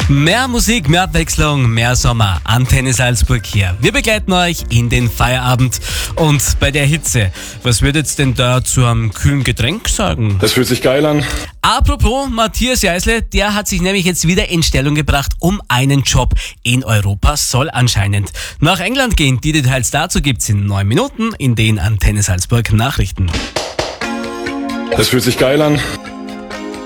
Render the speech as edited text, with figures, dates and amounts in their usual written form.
Mehr Musik, mehr Abwechslung, mehr Sommer. Antenne Salzburg hier. Wir begleiten euch in den Feierabend. Und bei der Hitze, was würdet ihr denn da zu einem kühlen Getränk sagen? Das fühlt sich geil an. Apropos, Matthias Jeißle, der hat sich nämlich jetzt wieder in Stellung gebracht um einen Job in Europa, soll anscheinend nach England gehen. Die Details dazu gibt's in 9 Minuten in den Antenne Salzburg Nachrichten. Das fühlt sich geil an.